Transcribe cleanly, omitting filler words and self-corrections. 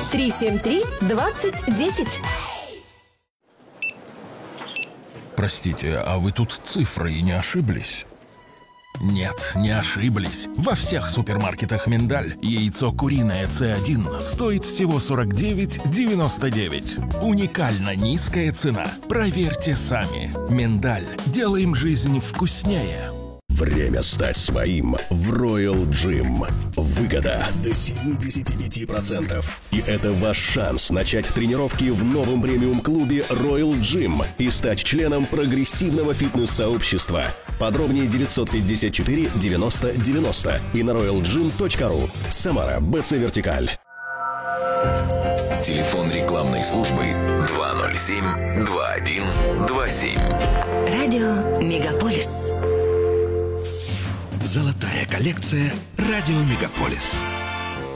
373-2010. Простите, а вы тут цифрой не ошиблись? Нет, не ошиблись. Во всех супермаркетах «Миндаль» яйцо куриное С1 стоит всего 49,99. Уникально низкая цена. Проверьте сами. «Миндаль». Делаем жизнь вкуснее. Время стать своим в Royal Gym. Выгода до 75%. И это ваш шанс начать тренировки в новом премиум-клубе Royal Gym и стать членом прогрессивного фитнес-сообщества. Подробнее 954 90 90 и на royalgym.ru. Самара, БЦ Вертикаль. Телефон рекламной службы 207-2127. Радио Мегаполис. Золотая коллекция «Радио Мегаполис».